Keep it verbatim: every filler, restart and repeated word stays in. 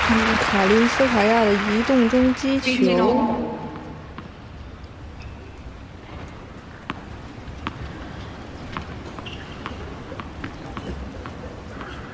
嗯，卡林斯卡亚的移动中击球。